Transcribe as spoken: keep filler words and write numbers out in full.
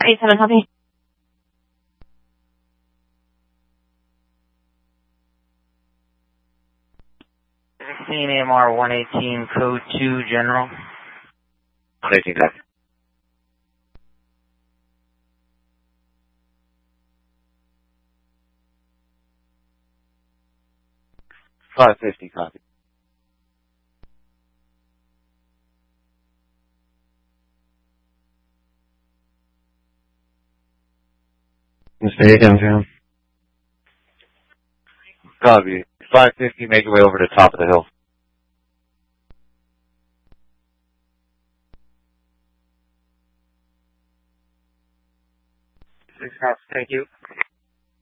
eight seven, copy. sixteen A M R one eighteen, code two, general. one eighteen, copy. five fifty, copy. Stay downtown. Copy. five fifty, make your way over to the top of the hill. Six cops, thank you.